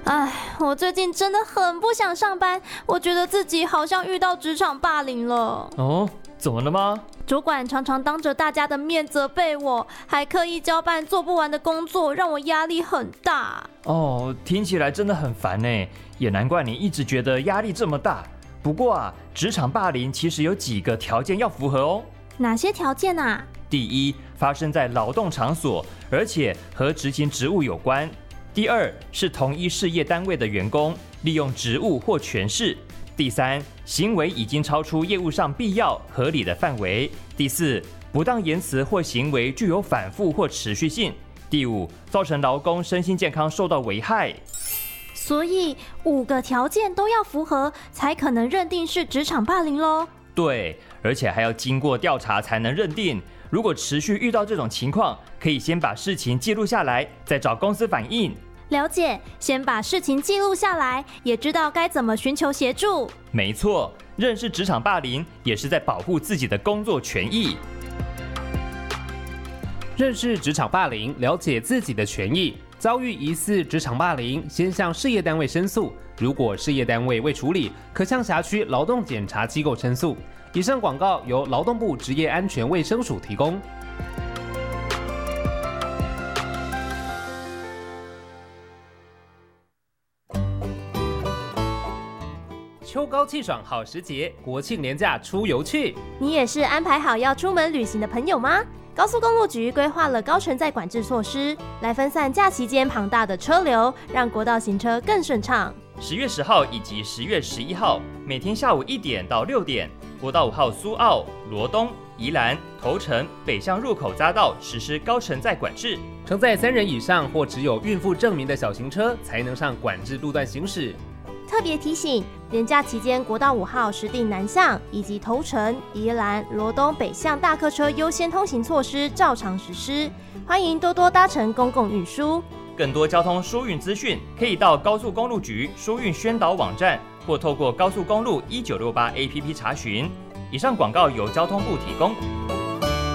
唉，我最近真的很不想上班，我觉得自己好像遇到职场霸凌了。 哦，怎么了吗？ 主管常常当着大家的面责备我，还刻意交办做不完的工作，让我压力很大。 哦，听起来真的很烦呢，也难怪你一直觉得压力这么大。不过啊，职场霸凌其实有几个条件要符合哦。 哪些条件啊？ 第一，发生在劳动场所，而且和执行职务有关。第二，是同一事业单位的员工利用职务或权势。第三，行为已经超出业务上必要合理的范围。第四，不当言辞或行为具有反复或持续性。第五，造成劳工身心健康受到危害。 所以5个条件都要符合，才可能认定是职场霸凌咯。 对，而且还要经过调查才能认定。如果持续遇到这种情况，可以先把事情记录下来，再找公司反映。 了解，先把事情记录下来，也知道该怎么寻求协助。 没错，认识职场霸凌也是在保护自己的工作权益。 认识职场霸凌，了解自己的权益。遭遇疑似职场霸凌，先向事业单位申诉。如果事业单位未处理，可向辖区劳动检查机构申诉。以上广告由劳动部职业安全卫生署提供。秋高气爽好时节，国庆连假出游去。 你也是安排好要出门旅行的朋友吗？高速公路局规划了高承载管制措施，来分散假期间庞大的车流，让国道行车更顺畅。 10月10号以及10月11号，每天下午1点到6点，国道5号苏澳、罗东、宜兰、头城、北向入口匝道实施高承载管制。 承载3人以上或只有孕妇证明的小型车才能上管制路段行驶。 特别提醒，连假期间国道5号实定南向以及头城、宜兰、罗东北向大客车优先通行措施照常实施，欢迎多多搭乘公共运输。 更多交通疏运资讯，可以到高速公路局疏运宣导网站，或透过高速公路1968 APP 查询。以上广告由交通部提供。